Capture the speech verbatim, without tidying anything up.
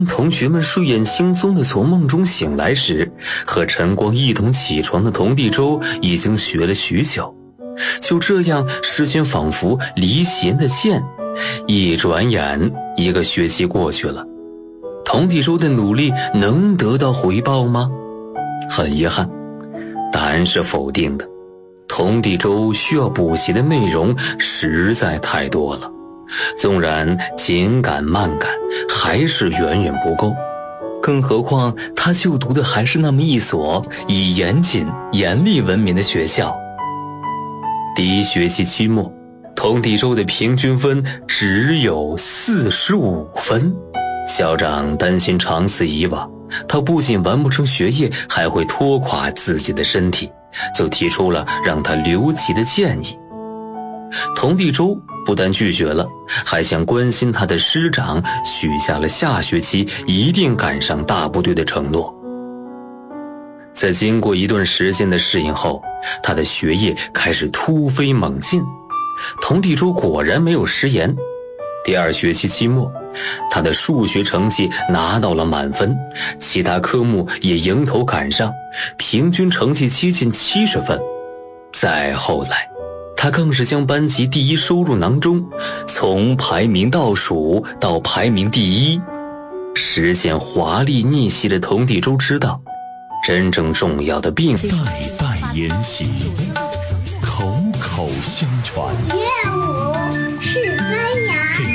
同学们睡眼惺忪地从梦中醒来时，和晨光一同起床的童地周已经学了许久。就这样，时间仿佛离弦的箭，一转眼一个学期过去了。童地周的努力能得到回报吗？很遗憾，答案是否定的。童地周需要补习的内容实在太多了，纵然紧赶慢赶，还是远远不够。更何况他就读的还是那么一所以严谨严厉闻名的学校。第一学期期末，童地周的平均分只有四十五分。校长担心长此以往，他不仅完不成学业，还会拖垮自己的身体，就提出了让他留级的建议。童地周不但拒绝了，还向关心他的师长许下了下学期一定赶上大部队的承诺。在经过一段时间的适应后，他的学业开始突飞猛进。童地周果然没有食言，第二学期期末，他的数学成绩拿到了满分，其他科目也迎头赶上，平均成绩接近七十分。再后来，他更是将班级第一收入囊中，从排名倒数到排名第一，实现华丽逆袭的童地周知道，真正重要的并代代沿袭，口口相传。